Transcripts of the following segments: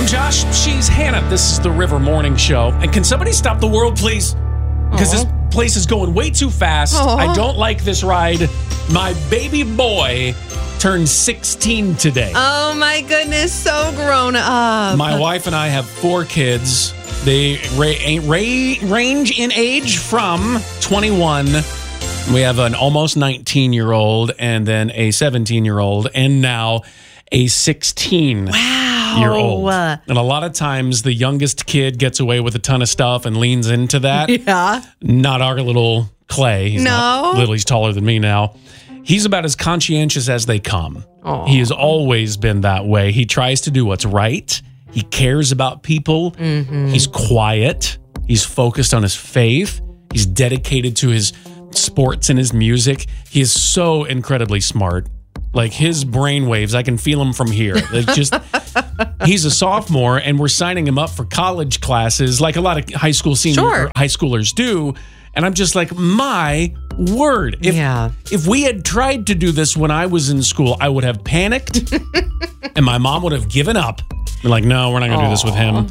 Josh. She's Hannah. This is the River Morning Show. And can somebody stop the world, please? Because this place is going way too fast. I don't like this ride. My baby boy turned 16 today. Oh, my goodness. So grown up. My wife and I have 4 kids. They range in age from 21. We have an almost 19-year-old and then a 17-year-old and now a 16-year-old. And a lot of times the youngest kid gets away with a ton of stuff and leans into that. Yeah. Not our little Clay. He's not little. He's taller than me now. He's about as conscientious as they come. He has always been that way. He tries to do what's right. He cares about people. He's quiet. He's focused on his faith. He's dedicated to his sports and his music. He is so incredibly smart. Like his brainwaves, I can feel him from here. He's a sophomore, and we're signing him up for college classes, like a lot of high schoolers do. And I'm just like, my word! If we had tried to do this when I was in school, I would have panicked, and my mom would have given up. Been like, no, we're not going to do this with him.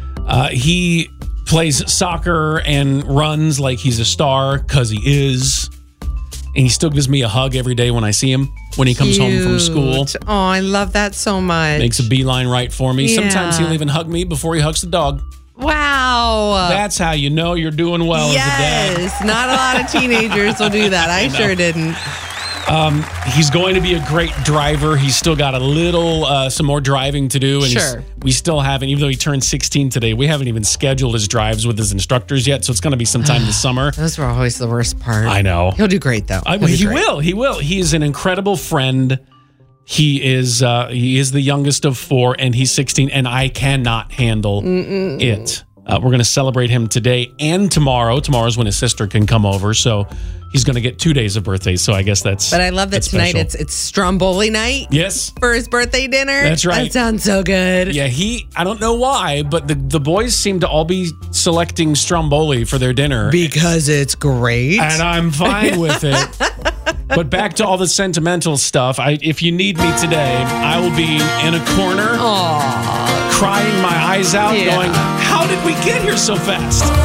He plays soccer and runs like he's a star because he is. And he still gives me a hug every day when I see him, when he comes home from school. Oh, I love that so much. Makes a beeline right for me. Yeah. Sometimes he'll even hug me before he hugs the dog. Wow. That's how you know you're doing well as a dad. Yes, not a lot of teenagers will do that. I sure didn't. He's going to be a great driver. He's still got a little, some more driving to do. And we still haven't, even though he turned 16 today, we haven't even scheduled his drives with his instructors yet. So it's going to be sometime this summer. Those were always the worst part. I know. He'll do great, though. He will. He is an incredible friend. He is the youngest of 4, and he's 16, and I cannot handle it. We're going to celebrate him today and tomorrow. Tomorrow's when his sister can come over, so he's going to get 2 days of birthdays. So I guess that's. But I love that tonight it's Stromboli night. Yes, for his birthday dinner. That's right. That sounds so good. Yeah, I don't know why, but the boys seem to all be selecting Stromboli for their dinner because it's great, and I'm fine with it. But back to all the sentimental stuff. If you need me today, I will be in a corner, crying my eyes out, going, "How did we get here so fast?"